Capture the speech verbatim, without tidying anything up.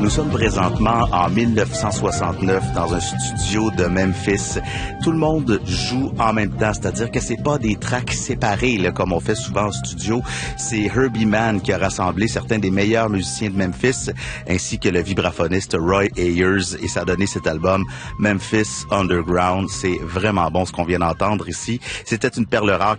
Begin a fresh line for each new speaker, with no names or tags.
Nous sommes présentement en mille neuf cent soixante-neuf dans un studio de Memphis. Tout le monde joue en même temps, c'est-à-dire que c'est pas des tracks séparés là, comme on fait souvent en studio. C'est Herbie Mann qui a rassemblé certains des meilleurs musiciens de Memphis, ainsi que le vibraphoniste Roy Ayers, et ça a donné cet album Memphis Underground. C'est vraiment bon ce qu'on vient d'entendre ici. C'était une perle rare